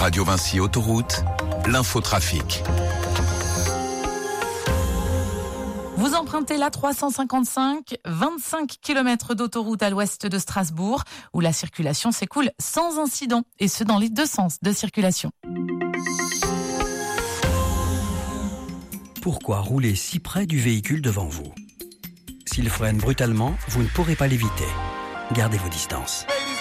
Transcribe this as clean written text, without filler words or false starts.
Radio Vinci Autoroute, l'infotrafic. Vous empruntez la 355, 25 km d'autoroute à l'ouest de Strasbourg, où la circulation s'écoule sans incident, et ce dans les deux sens de circulation. Pourquoi rouler si près du véhicule devant vous ? S'il freine brutalement, vous ne pourrez pas l'éviter. Gardez vos distances.